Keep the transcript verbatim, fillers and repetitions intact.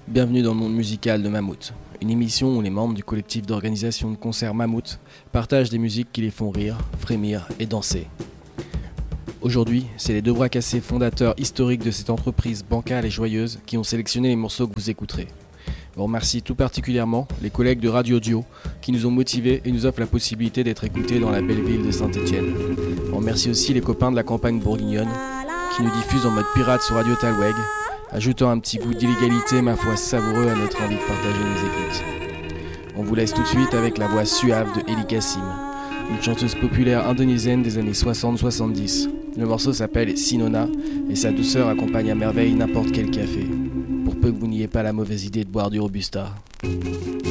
Bienvenue dans le monde musical de Mammouth, une émission où les membres du collectif d'organisation de concerts Mammouth partagent des musiques qui les font rire, frémir et danser. Aujourd'hui, c'est les deux bras cassés fondateurs historiques de cette entreprise bancale et joyeuse qui ont sélectionné les morceaux que vous écouterez. On remercie tout particulièrement les collègues de Radio Dio qui nous ont motivés et nous offrent la possibilité d'être écoutés dans la belle ville de Saint-Étienne. On remercie aussi les copains de la campagne bourguignonne qui nous diffusent en mode pirate sur Radio Talweg, ajoutant un petit goût d'illégalité, ma foi savoureux à notre envie de partager nos écoutes. On vous laisse tout de suite avec la voix suave de Eli Kassim, une chanteuse populaire indonésienne des années soixante soixante-dix. Le morceau s'appelle Sinona et sa douceur accompagne à merveille n'importe quel café, pour peu que vous n'ayez pas la mauvaise idée de boire du Robusta.